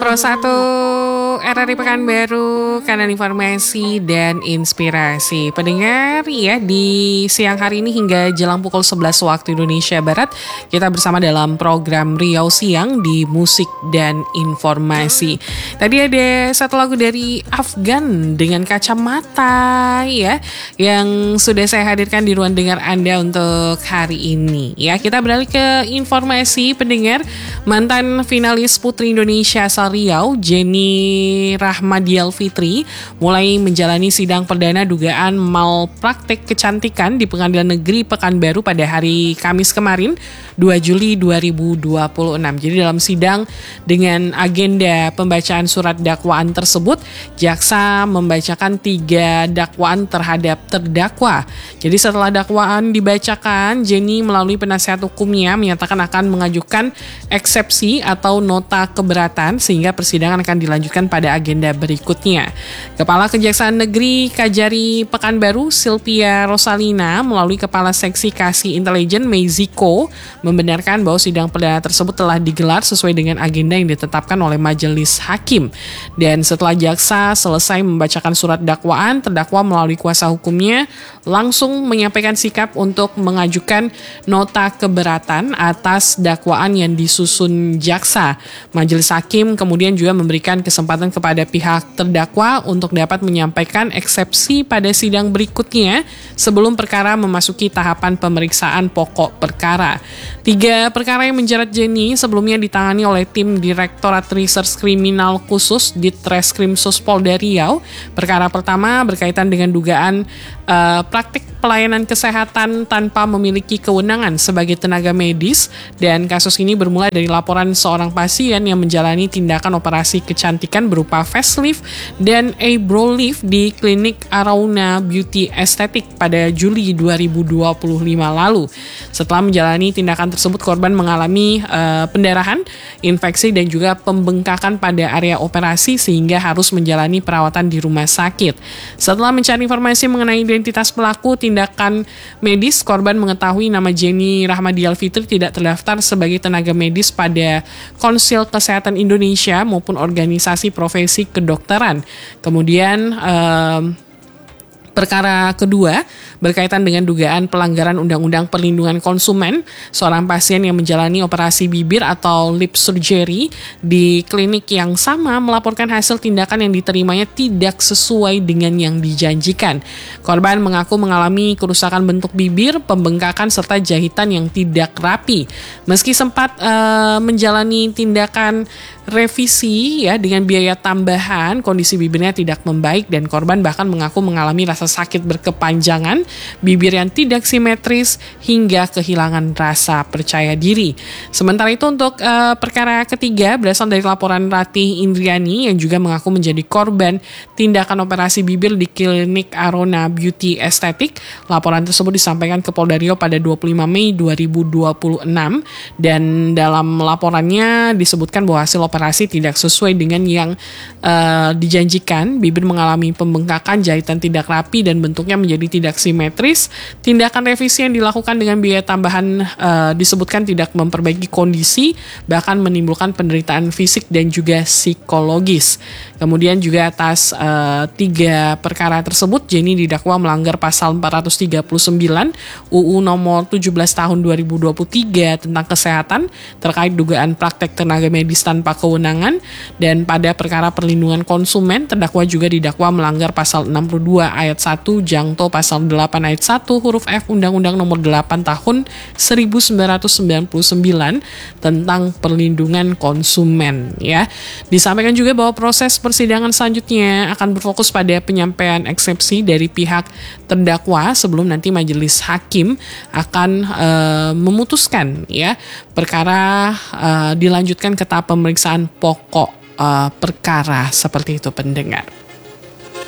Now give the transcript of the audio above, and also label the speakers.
Speaker 1: 101 RRI Pekanbaru, kanal informasi dan inspirasi. Pendengar ya, di siang hari ini hingga jelang pukul 11 waktu Indonesia Barat, kita bersama dalam program Riau Siang di Musik dan Informasi. Tadi ada satu lagu dari Afgan dengan Kacamata ya, yang sudah saya hadirkan di ruang dengar Anda untuk hari ini. Ya, kita beralih ke informasi pendengar. Mantan finalis Putri Indonesia asal Riau, Jenny Rahmadial Fitri, mulai menjalani sidang perdana dugaan malpraktek kecantikan di Pengadilan Negeri Pekanbaru pada hari Kamis kemarin, 2 Juli 2026. Jadi dalam sidang dengan agenda pembacaan surat dakwaan tersebut, jaksa membacakan 3 dakwaan terhadap terdakwa. Jadi setelah dakwaan dibacakan, Jenny melalui penasihat hukumnya menyatakan akan mengajukan eksepsi atau nota keberatan sehingga persidangan akan dilanjutkan pada agenda berikutnya. Kepala Kejaksaan Negeri Kajari Pekanbaru, Sylvia Rosalina, melalui Kepala Seksi Kasih Intelijen Meiziko, membenarkan bahwa sidang perdana tersebut telah digelar sesuai dengan agenda yang ditetapkan oleh majelis hakim. Dan setelah jaksa selesai membacakan surat dakwaan, terdakwa melalui kuasa hukumnya langsung menyampaikan sikap untuk mengajukan nota keberatan atas dakwaan yang disusun jaksa. Majelis hakim kemudian juga memberikan kesempatan kepada pihak terdakwa untuk dapat menyampaikan eksepsi pada sidang berikutnya sebelum perkara memasuki tahapan pemeriksaan pokok perkara. 3 perkara yang menjerat Jenny sebelumnya ditangani oleh tim Direktorat Reserse Kriminal Khusus Ditreskrimsus Polda Riau. Perkara pertama berkaitan dengan dugaan praktik pelayanan kesehatan tanpa memiliki kewenangan sebagai tenaga medis, dan kasus ini bermula dari laporan seorang pasien yang menjalani tindakan operasi kecantikan berupa facelift dan eyebrow lift di klinik Arauna Beauty Aesthetic pada Juli 2025 lalu. Setelah menjalani tindakan tersebut, korban mengalami pendarahan, infeksi dan juga pembengkakan pada area operasi sehingga harus menjalani perawatan di rumah sakit. Setelah mencari informasi mengenai identitas pelaku tindakan medis, korban mengetahui nama Jenny Rahmadial Fitri tidak terdaftar sebagai tenaga medis pada Konsil Kesehatan Indonesia maupun organisasi profesi kedokteran. Kemudian perkara kedua berkaitan dengan dugaan pelanggaran Undang-Undang Perlindungan Konsumen. Seorang pasien yang menjalani operasi bibir atau lip surgery di klinik yang sama melaporkan hasil tindakan yang diterimanya tidak sesuai dengan yang dijanjikan. Korban mengaku mengalami kerusakan bentuk bibir, pembengkakan serta jahitan yang tidak rapi. Meski sempat menjalani tindakan revisi ya dengan biaya tambahan, kondisi bibirnya tidak membaik dan korban bahkan mengaku mengalami rasa sakit berkepanjangan, bibir yang tidak simetris hingga kehilangan rasa percaya diri. Sementara itu untuk perkara ketiga berasal dari laporan Ratih Indriani yang juga mengaku menjadi korban tindakan operasi bibir di klinik Arona Beauty Aesthetic. Laporan tersebut disampaikan ke Polda Riau pada 25 Mei 2026 dan dalam laporannya disebutkan bahwa hasil operasi tidak sesuai dengan yang dijanjikan. Bibir mengalami pembengkakan, jahitan tidak rapi dan bentuknya menjadi tidak simetris. Tindakan revisi yang dilakukan dengan biaya tambahan disebutkan tidak memperbaiki kondisi, bahkan menimbulkan penderitaan fisik dan juga psikologis. Kemudian juga atas 3 perkara tersebut, Jenny didakwa melanggar pasal 439 UU nomor 17 tahun 2023 tentang kesehatan terkait dugaan praktek tenaga medis tanpa kewenangan, dan pada perkara perlindungan konsumen, terdakwa juga didakwa melanggar pasal 62 ayat 1 jangto pasal 8 ayat 1 huruf F Undang-Undang nomor 8 tahun 1999 tentang perlindungan konsumen ya. Disampaikan juga bahwa proses persidangan selanjutnya akan berfokus pada penyampaian eksepsi dari pihak terdakwa sebelum nanti majelis hakim akan memutuskan ya perkara dilanjutkan ke tahap pemeriksaan pokok perkara. Seperti itu pendengar.